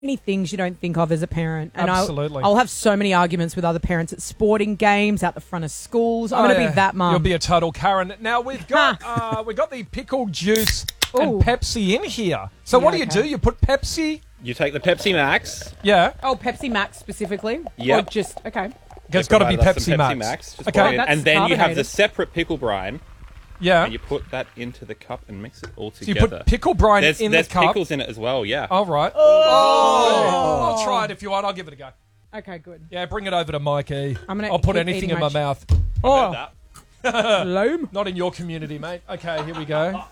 many things you don't think of as a parent. And Absolutely. I'll have so many arguments with other parents at sporting games, out the front of schools. I'm going to be that mum. You'll be a total Karen. Now, we've got the pickle juice and Pepsi in here. So what do? You put Pepsi... You take the Pepsi Max. Yeah. Oh, Pepsi Max specifically? Yeah. Or just, okay. It's got to be Pepsi Max. Just okay. And then you have the separate pickle brine. Yeah. And you put that into the cup and mix it all together. So you put pickle brine in the cup. There's pickles in it as well, yeah. All right. Oh! I'll try it if you want. I'll give it a go. Okay, good. Yeah, bring it over to Mikey. I'll put anything in my mouth. Oh. Loam? Not in your community, mate. Okay, here we go.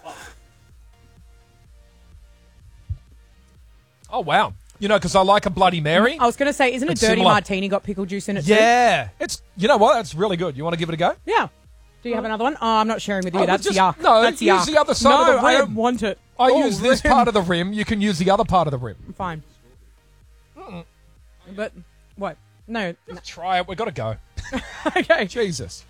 Oh, wow. You know, because I like a Bloody Mary. I was going to say, isn't a dirty martini got pickle juice in it too? Yeah. You know what? That's really good. You want to give it a go? Yeah. Do you have another one? Oh, I'm not sharing with you. That's yuck. No, that's use yuck. the other side of the rim. I don't want it. I use this part of the rim. You can use the other part of the rim. Fine. But, what? No. Just try it. We've got to go. Okay. Jesus.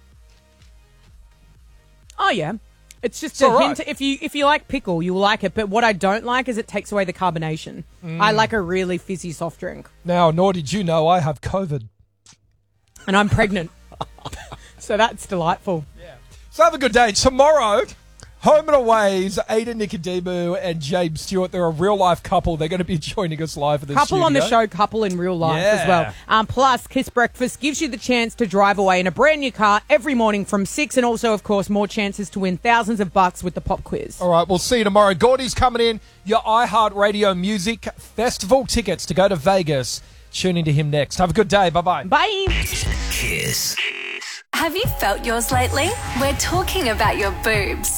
Oh, yeah. It's just a hint. If you like pickle, you'll like it. But what I don't like is it takes away the carbonation. I like a really fizzy soft drink. Now, nor did you know I have COVID. And I'm pregnant. So that's delightful. Yeah. So have a good day. Tomorrow, Home and Away's Ada Nicodemu and James Stewart. They're a real-life couple. They're going to be joining us live at the studio. Couple on the show, couple in real life as well. Plus, Kiss Breakfast gives you the chance to drive away in a brand new car every morning from 6, and also, of course, more chances to win thousands of bucks with the pop quiz. All right, we'll see you tomorrow. Gordy's coming in. Your iHeartRadio Music Festival tickets to go to Vegas. Tune into him next. Have a good day. Bye-bye. Bye. Kiss. Have you felt yours lately? We're talking about your boobs.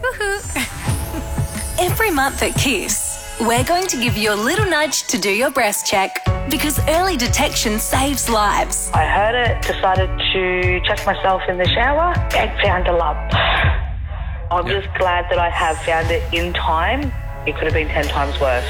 Every month at Kiss, we're going to give you a little nudge to do your breast check because early detection saves lives. I heard it, decided to check myself in the shower and found a lump. I'm just glad that I have found it in time. It could have been 10 times worse.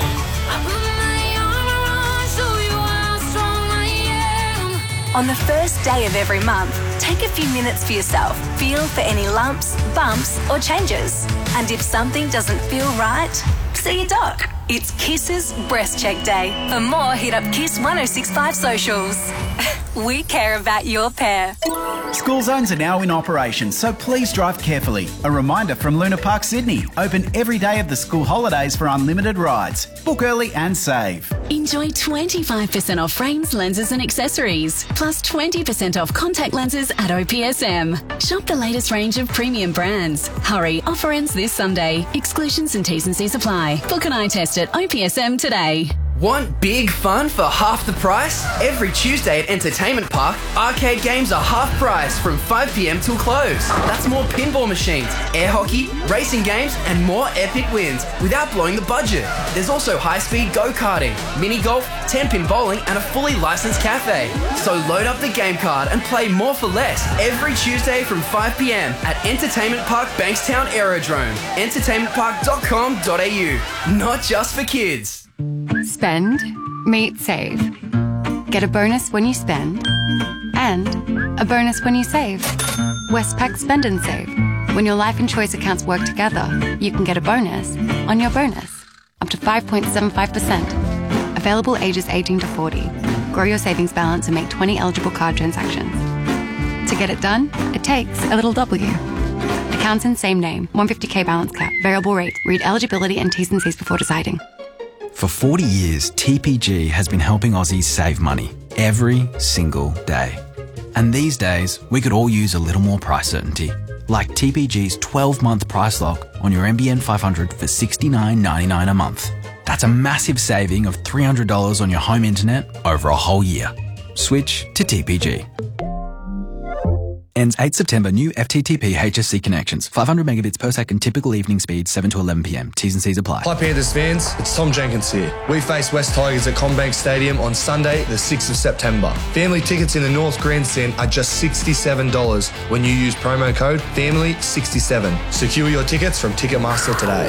On the first day of every month, take a few minutes for yourself. Feel for any lumps, bumps, or changes. And if something doesn't feel right, see your doc. It's Kiss's Breast Check Day. For more, hit up Kiss 1065 socials. We care about your pair. School zones are now in operation, so please drive carefully. A reminder from Luna Park Sydney. Open every day of the school holidays for unlimited rides. Book early and save. Enjoy 25% off frames, lenses and accessories. Plus 20% off contact lenses at OPSM. Shop the latest range of premium brands. Hurry, offer ends this Sunday. Exclusions and T's and C's apply. Book an eye test at OPSM today. Want big fun for half the price? Every Tuesday at Entertainment Park, arcade games are half price from 5 p.m. till close. That's more pinball machines, air hockey, racing games, and more epic wins without blowing the budget. There's also high-speed go-karting, mini golf, 10-pin bowling, and a fully licensed cafe. So load up the game card and play more for less every Tuesday from 5 p.m. at Entertainment Park Bankstown Aerodrome. entertainmentpark.com.au. Not just for kids. Spend, meet, save. Get a bonus when you spend and a bonus when you save. Westpac Spend and Save. When your life and choice accounts work together, you can get a bonus on your bonus, up to 5.75%. Available ages 18 to 40. Grow your savings balance and make 20 eligible card transactions. To get it done, it takes a little W. Accounts in same name, 150k balance cap, variable rate. Read eligibility and T's and C's before deciding. For 40 years, TPG has been helping Aussies save money every single day. And these days, we could all use a little more price certainty. Like TPG's 12-month price lock on your NBN 500 for $69.99 a month. That's a massive saving of $300 on your home internet over a whole year. Switch to TPG. Ends 8 September. New FTTP HSC connections. 500 megabits per second. Typical evening speed 7 to 11 p.m. T's and C's apply. Hi Panthers fans, it's Tom Jenkins here. We face West Tigers at CommBank Stadium on Sunday the 6th of September. Family tickets in the North Grandstand are just $67 when you use promo code FAMILY67. Secure your tickets from Ticketmaster today.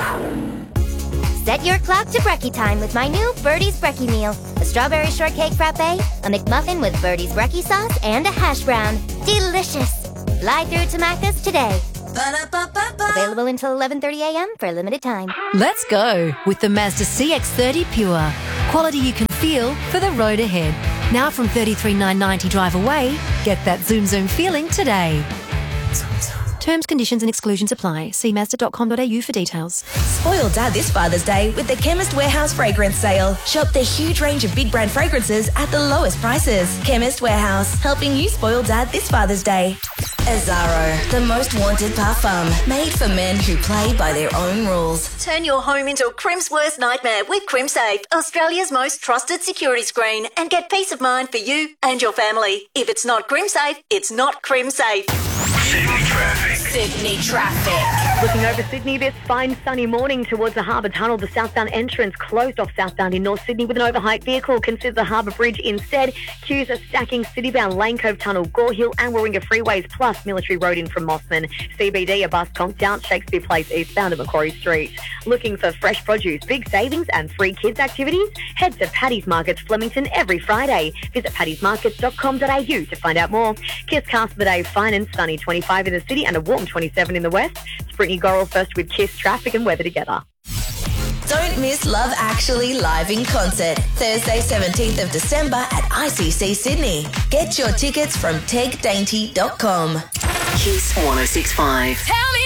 Set your clock to brekkie time with my new Birdie's Brekkie meal. A strawberry shortcake frappe, a McMuffin with Birdie's Brekkie sauce, and a hash brown. Delicious! Fly through to Macca's today. Available until 11:30 a.m. for a limited time. Let's go with the Mazda CX-30 Pure. Quality you can feel for the road ahead. Now from $33,990 drive away, get that Zoom Zoom feeling today. Terms, conditions and exclusions apply. See Mazda.com.au for details. Spoil Dad this Father's Day with the Chemist Warehouse fragrance sale. Shop the huge range of big brand fragrances at the lowest prices. Chemist Warehouse, helping you spoil Dad this Father's Day. Azzaro, the most wanted parfum, made for men who play by their own rules. Turn your home into a Crim's worst nightmare with CrimSafe, Australia's most trusted security screen, and get peace of mind for you and your family. If it's not CrimSafe, it's not CrimSafe. Sydney traffic. Sydney traffic. Looking over Sydney this fine sunny morning towards the Harbour Tunnel. The southbound entrance closed off southbound in North Sydney with an overhyped vehicle. Consider the Harbour Bridge instead. Queues are stacking citybound Lane Cove Tunnel, Gore Hill and Warringah freeways, plus Military Road in from Mossman. CBD, a bus conked out Shakespeare Place eastbound at Macquarie Street. Looking for fresh produce, big savings and free kids activities? Head to Paddy's Markets Flemington every Friday. Visit paddysmarkets.com.au to find out more. Kiss cast of the day, fine and sunny, 25 in the city and a warm 27 in the west. It's Brittany Gorrell first with Kiss, traffic and weather together. Don't miss Love Actually live in concert, Thursday 17th of December at ICC Sydney. Get your tickets from tegdainty.com. Kiss 106.5. Tell me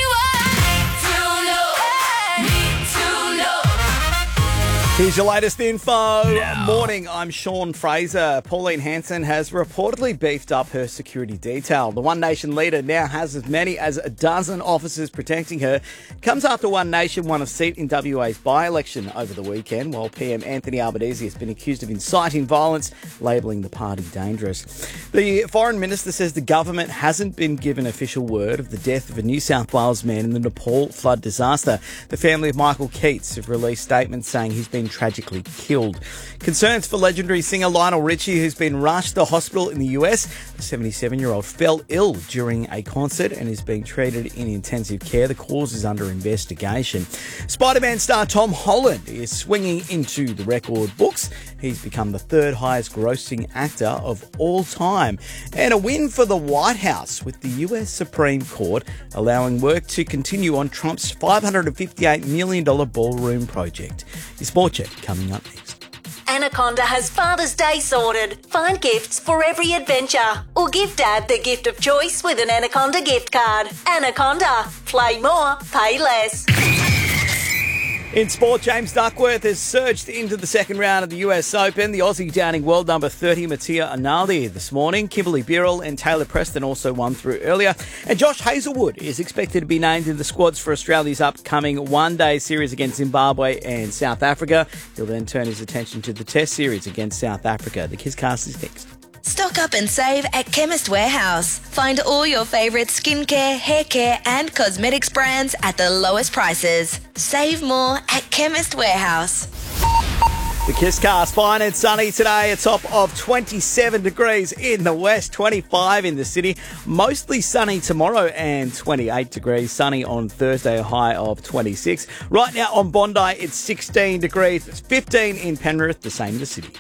Here's your latest info. Morning, I'm Sean Fraser. Pauline Hanson has reportedly beefed up her security detail. The One Nation leader now has as many as a dozen officers protecting her. Comes after One Nation won a seat in WA's by-election over the weekend, while PM Anthony Albanese has been accused of inciting violence, labelling the party dangerous. The Foreign Minister says the government hasn't been given official word of the death of a New South Wales man in the Nepal flood disaster. The family of Michael Keats have released statements saying he's been tragically killed. Concerns for legendary singer Lionel Richie, who's been rushed to hospital in the US. The 77-year-old fell ill during a concert and is being treated in intensive care. The cause is under investigation. Spider-Man star Tom Holland is swinging into the record books. He's become the third highest grossing actor of all time. And a win for the White House, with the US Supreme Court allowing work to continue on Trump's $558 million ballroom project. Your Sport Check coming up next. Anaconda has Father's Day sorted. Find gifts for every adventure. Or give Dad the gift of choice with an Anaconda gift card. Anaconda. Play more, pay less. In sport, James Duckworth has surged into the second round of the US Open. The Aussie downing world number 30 Mattia Arnaldi this morning. Kimberly Birrell and Taylor Preston also won through earlier. And Josh Hazelwood is expected to be named in the squads for Australia's upcoming one-day series against Zimbabwe and South Africa. He'll then turn his attention to the Test series against South Africa. The Kisscast is next. Stock up and save at Chemist Warehouse. Find all your favourite skincare, hair care and cosmetics brands at the lowest prices. Save more at Chemist Warehouse. The Kisscast, fine and sunny today, a top of 27 degrees in the west, 25 in the city. Mostly sunny tomorrow and 28 degrees. Sunny on Thursday, a high of 26. Right now on Bondi, it's 16 degrees. It's 15 in Penrith, the same in the city.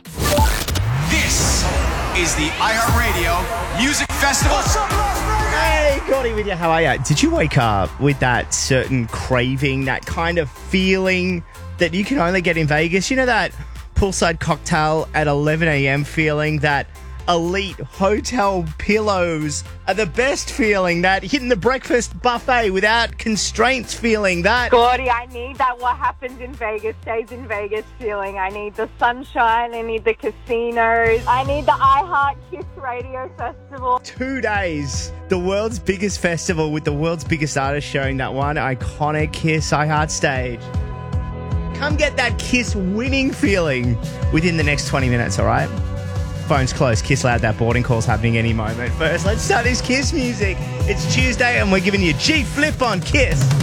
This is the iHeartRadio Music Festival. Hey, Gordy with you. How are you? Did you wake up with that certain craving, that kind of feeling that you can only get in Vegas? You know, that poolside cocktail at 11 a.m. feeling, that elite hotel pillows are the best feeling, that hitting the breakfast buffet without constraints feeling, that... Gordy, I need that what happens in Vegas stays in Vegas feeling. I need the sunshine, I need the casinos, I need the iHeart Kiss Radio Festival. 2 days, the world's biggest festival with the world's biggest artist sharing that one iconic Kiss iHeart stage. Come get that Kiss winning feeling within the next 20 minutes, all right? Phone's close. Kiss loud. That boarding call's happening any moment. First, let's start this Kiss music. It's Tuesday and we're giving you G Flip on Kiss.